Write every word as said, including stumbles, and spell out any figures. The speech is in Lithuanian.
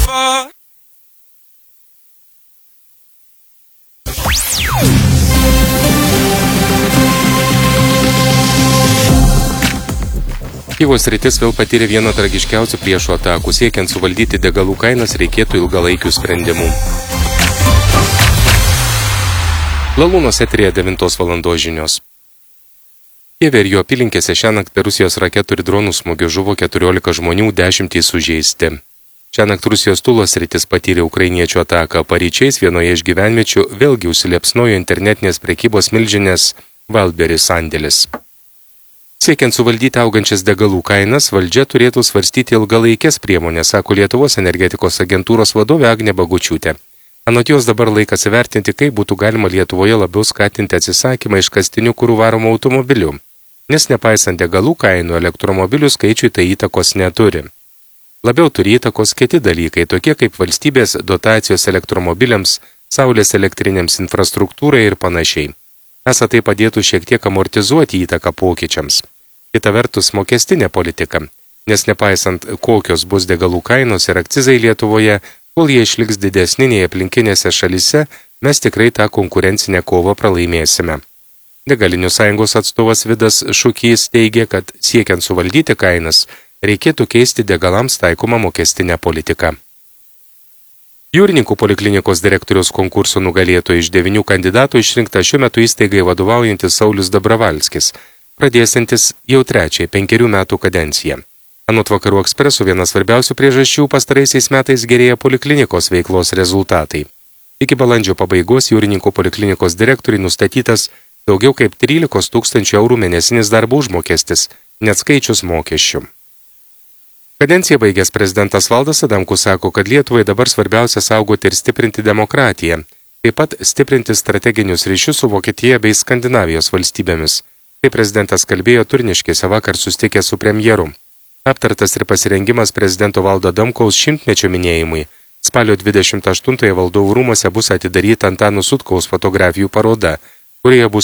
fuck. Kijevo sritis vėl patyrė vieną tragiškiausių priešų atakų. Siekiant suvaldyti degalų kainas, reikėtų ilgalaikių sprendimų. Lalūnos eteryje devintos valandos žinios. Kijeve ir jo apylinkėse šiąnakt per Rusijos raketų ir dronų smūgių žuvo keturiolika žmonių, dešimtys sužeisti. Šiąnakt Rusijos Tulos sritis patyrė ukrainiečių ataką. Paryčiais vienoje iš gyvenviečių vėlgi užsiliepsnojo internetinės prekybos milžinės Wildberries sandėlis. Siekiant suvaldyti augančias degalų kainas, valdžia turėtų svarstyti ilgalaikės priemonės, sako Lietuvos energetikos agentūros vadovė Agnė Bagučiūtė. Anot jos dabar laikas įvertinti, kaip būtų galima Lietuvoje labiau skatinti atsisakymą iškastinių kurų varomų automobilių, nes nepaisant degalų kainų, elektromobilių skaičiui tai įtakos neturi. Labiau turi įtakos kiti dalykai, tokie kaip valstybės dotacijos elektromobiliams, saulės elektrinėms infrastruktūrai ir panašiai. Esą tai padėtų šiek tiek amortizuoti įtaką pokyčiams. Kita vertus mokestinė politika, nes nepaisant kokios bus degalų kainos ir akcizai Lietuvoje, kol jie išliks didesni nei aplinkinėse šalise, mes tikrai tą konkurencinę kovą pralaimėsime. Degalinių sąjungos atstovas Vidas Šukys teigia, kad siekiant suvaldyti kainas, reikėtų keisti degalams taikomą mokestinę politiką. Jūrininkų poliklinikos direktoriaus konkurso nugalėtojo iš devynių kandidatų išrinkta šiuo metu įstaigai vadovaujantis Saulius Dabravalskis, pradėsiantis jau trečiai penkerių metų kadenciją. Anot Vakarų Ekspreso vienas svarbiausių priežasčių pastaraisiais metais gerėja poliklinikos veiklos rezultatai. Iki balandžio pabaigos jūrininkų poliklinikos direktoriui nustatytas daugiau kaip trylikos tūkstančių eurų mėnesinis darbo užmokestis, neatskaičius mokesčių. Kadenciją baigęs prezidentas Valdas Adamkus sako, kad Lietuvai dabar svarbiausia saugoti ir stiprinti demokratiją, taip pat stiprinti strateginius ryšius su Vokietija bei Skandinavijos valstybėmis. Tai prezidentas kalbėjo Turniškėse vakar susitikęs su premjeru. Aptartas ir pasirengimas prezidento Valdo Adamkaus šimtmečio minėjimui. Spalio dvidešimt aštuntąją Valdovų rūmuose bus atidaryta Antano Sutkaus fotografijų paroda, kurioje bus